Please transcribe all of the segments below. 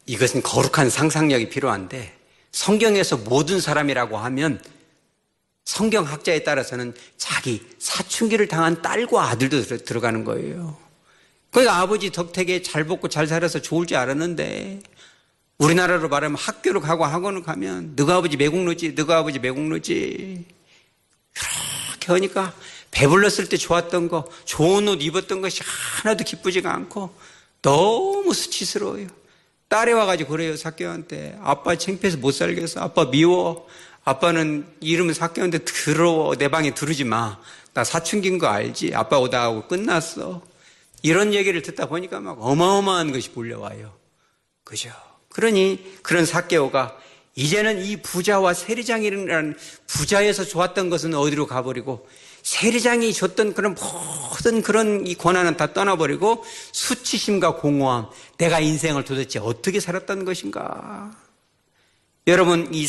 이것은 거룩한 상상력이 필요한데 성경에서 모든 사람이라고 하면 성경학자에 따라서는 자기 사춘기를 당한 딸과 아들도 들어가는 거예요. 그러니까 아버지 덕택에 잘 먹고 잘 살아서 좋을 줄 알았는데 우리나라로 말하면 학교를 가고 학원을 가면 너가 아버지 매국노지, 너가 아버지 매국노지 그렇게 하니까 배불렀을 때 좋았던 거, 좋은 옷 입었던 것이 하나도 기쁘지가 않고 너무 수치스러워요. 딸이 와가지고 그래요. 사케오한테. 아빠 창피해서 못 살겠어. 아빠 미워. 아빠는 이름은 사케오인데 더러워. 내 방에 들어오지 마. 나 사춘기인 거 알지? 아빠 오다 하고 끝났어. 이런 얘기를 듣다 보니까 막 어마어마한 것이 몰려와요. 그죠? 그러니 그런 사케오가 이제는 이 부자와 세리장이라는 부자에서 좋았던 것은 어디로 가버리고 세리장이 줬던 그런 모든 그런 이 권한은 다 떠나버리고 수치심과 공허함, 내가 인생을 도대체 어떻게 살았던 것인가. 여러분 이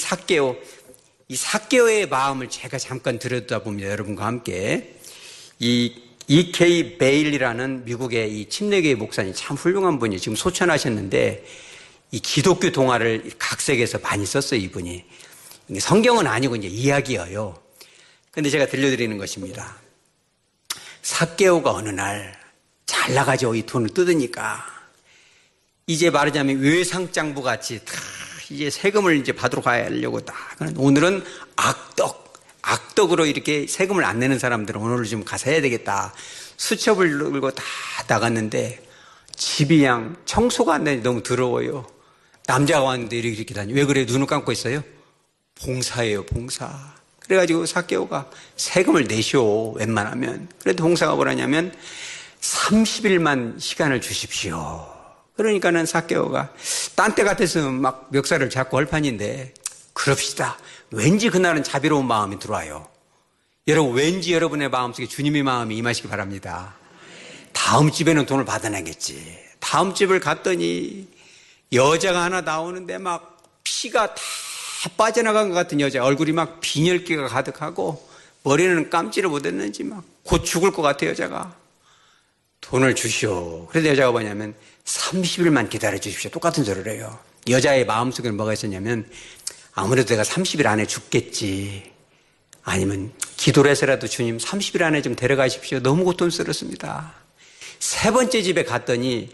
사케오의 마음을 제가 잠깐 들여다봅니다. 여러분과 함께. 이 E.K. 베일이라는 미국의 이 침례교회 목사님 참 훌륭한 분이 지금 소천하셨는데 이 기독교 동화를 각색해서 많이 썼어요. 이분이. 성경은 아니고 이제 이야기예요. 근데 제가 들려드리는 것입니다. 사케오가 어느 날 잘 나가죠. 이 돈을 뜯으니까. 이제 말하자면 외상장부 같이 다 이제 세금을 이제 받으러 가려고 딱. 오늘은 악덕으로 이렇게 세금을 안 내는 사람들은 오늘 좀 가서 해야 되겠다. 수첩을 들고 다 나갔는데 집이 양 청소가 안 되니 너무 더러워요. 남자가 왔는데 이렇게 다니. 왜 그래? 눈을 감고 있어요? 봉사예요, 봉사. 그래가지고 사케오가 세금을 내시오, 웬만하면. 그래도 봉사가 뭐라냐면 30일만 시간을 주십시오. 그러니까는 사케오가 딴 때 같았으면 막 멱살을 잡고 할 판인데 그럽시다. 왠지 그날은 자비로운 마음이 들어와요. 여러분 왠지 여러분의 마음속에 주님의 마음이 임하시기 바랍니다. 다음 집에는 돈을 받아내겠지. 다음 집을 갔더니 여자가 하나 나오는데 막 피가 다 빠져나간 것 같은 여자, 얼굴이 막 빈혈기가 가득하고 머리는 감지를 못했는지 막 곧 죽을 것 같아. 여자가 돈을 주시오. 그래서 여자가 뭐냐면 30일만 기다려 주십시오. 똑같은 소리를 해요. 여자의 마음속에는 뭐가 있었냐면 아무래도 내가 30일 안에 죽겠지, 아니면 기도를 해서라도 주님 30일 안에 좀 데려가십시오. 너무 고통스럽습니다. 세 번째 집에 갔더니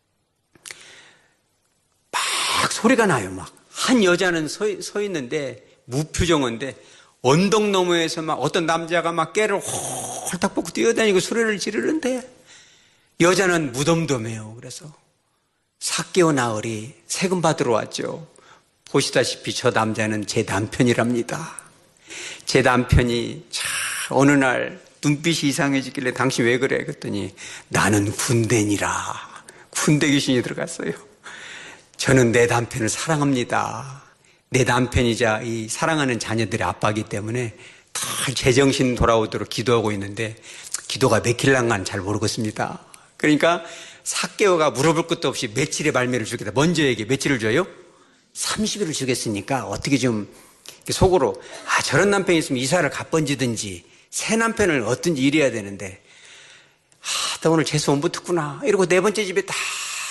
막 소리가 나요. 막 한 여자는 서 있는데 무표정한데 언덕 너머에서 막 어떤 남자가 막 깨를 홀딱 뽑고 뛰어다니고 소리를 지르는데 여자는 무덤덤해요. 그래서 사케오 나으리 세금 받으러 왔죠. 보시다시피 저 남자는 제 남편이랍니다. 제 남편이 어느 날 눈빛이 이상해지길래 당신 왜 그래? 그랬더니 나는 군대니라. 군대 귀신이 들어갔어요. 저는 내 남편을 사랑합니다. 내 남편이자 이 사랑하는 자녀들의 아빠이기 때문에 다 제정신 돌아오도록 기도하고 있는데 기도가 맥힐랑간 잘 모르겠습니다. 그러니까 사케오가 물어볼 것도 없이 며칠의 말미를 주겠다. 먼저 얘기해. 며칠을 줘요? 30일을 주겠으니까 어떻게 좀 속으로 저런 남편이 있으면 이사를 가번지든지 새 남편을 얻든지 이래야 되는데 나 오늘 재수 못 붙었구나 이러고 네 번째 집에 딱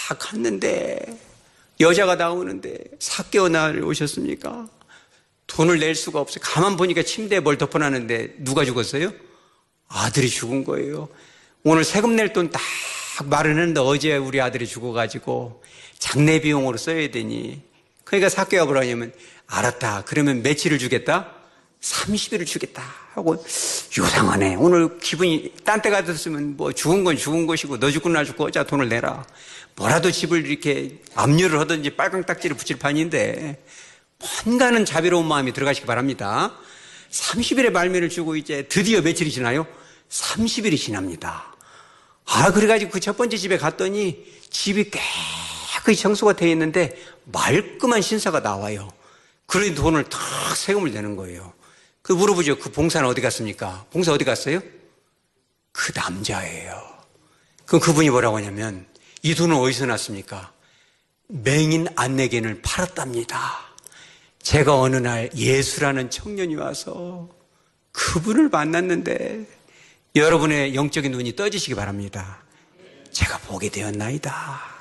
갔는데 여자가 나오는데 사케오 나를 오셨습니까? 돈을 낼 수가 없어요. 가만 보니까 침대에 뭘 덮어놨는데 누가 죽었어요? 아들이 죽은 거예요. 오늘 세금 낼 돈 딱 마련했는데 어제 우리 아들이 죽어가지고 장례 비용으로 써야 되니, 그러니까 사케오가 뭐라 하냐면 알았다. 그러면 며칠을 주겠다? 30일을 주겠다 하고, 요상하네. 오늘 기분이 딴 때 같았으면 뭐 죽은 건 죽은 것이고 너 죽고 나 죽고 자 돈을 내라. 뭐라도 집을 이렇게 압류를 하든지 빨강 딱지를 붙일 판인데 뭔가는 자비로운 마음이 들어가시기 바랍니다. 30일의 말미를 주고 이제 드디어 며칠이 지나요? 30일이 지납니다. 그래가지고 그 첫 번째 집에 갔더니 집이 깨끗이 청소가 되어 있는데 말끔한 신사가 나와요. 그러니 돈을 탁 세금을 내는 거예요. 그 물어보죠. 그 봉사는 어디 갔습니까? 봉사 어디 갔어요? 그 남자예요. 그럼 그분이 뭐라고 하냐면 이 돈은 어디서 났습니까? 맹인 안내견을 팔았답니다. 제가 어느 날 예수라는 청년이 와서 그분을 만났는데 여러분의 영적인 눈이 떠지시기 바랍니다. 제가 보게 되었나이다.